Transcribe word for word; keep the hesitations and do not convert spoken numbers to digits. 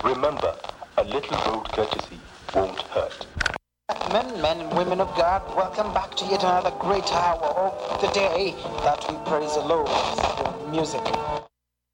Remember, a little road courtesy won't hurt. Men, men and women of God, welcome back to yet another great hour of the day that we praise the Lord through music.